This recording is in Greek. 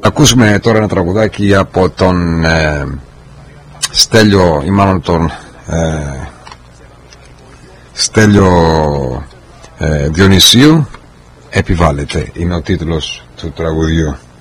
Ακούσουμε τώρα ένα τραγουδάκι από τον Στέλιο, ή μάλλον τον Στέλιο Διονυσίου. Επιβάλλεται είναι ο τίτλος του τραγουδιού.